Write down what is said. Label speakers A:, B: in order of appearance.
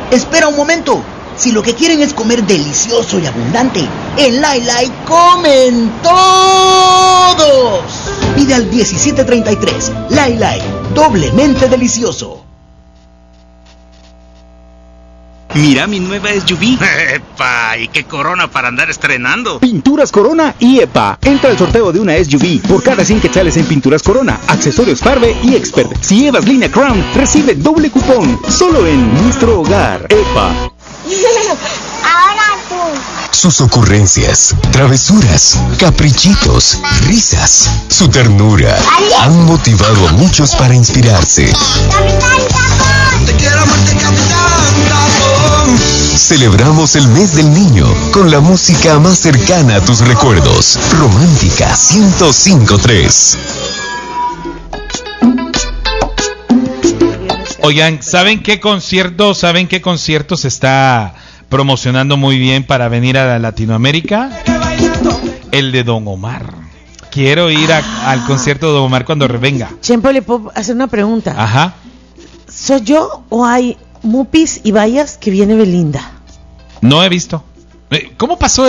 A: Espera un momento. Si lo que quieren es comer delicioso y abundante, en Lai Lai comen todos. Pide al 1733. Lai Lai, doblemente delicioso.
B: Mira mi nueva SUV. ¡Epa! ¿Y qué Corona para andar estrenando?
C: Pinturas Corona y EPA. Entra al sorteo de una SUV. Por cada 100 quetzales en Pinturas Corona, accesorios Farbe y Expert. Si llevas línea Crown, recibe doble cupón. Solo en nuestro hogar. EPA.
D: Ahora tú.
E: Sus ocurrencias, travesuras, caprichitos, risas, su ternura han motivado a muchos para inspirarse.
D: ¡Capitán Tapón!
E: ¡Te quiero mucho, Capitán Tapón! Celebramos el mes del niño con la música más cercana a tus recuerdos. Romántica 105.3.
F: Oigan, ¿saben qué concierto se está promocionando muy bien para venir a Latinoamérica? El de Don Omar. Quiero ir al concierto de Don Omar cuando venga.
G: Chempo, ¿le puedo hacer una pregunta?
F: Ajá.
G: ¿Soy yo o hay Mupis y Vallas que viene Belinda?
F: No he visto. ¿Cómo pasó